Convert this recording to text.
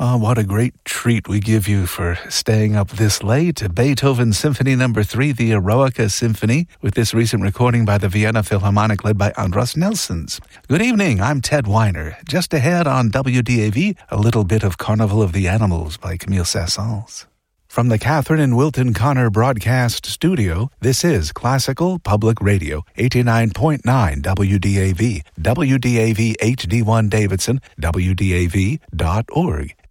Oh, what a great treat we give you for staying up this late. Beethoven Symphony No. 3, the Eroica Symphony, with this recent recording by the Vienna Philharmonic led by Andras Nelsons. Good evening, I'm Ted Weiner. Just ahead on WDAV, a little bit of Carnival of the Animals by Camille Saint-Saëns. From the Catherine and Wilton Connor Broadcast Studio, this is Classical Public Radio, 89.9 WDAV, WDAV HD1 Davidson, WDAV.org.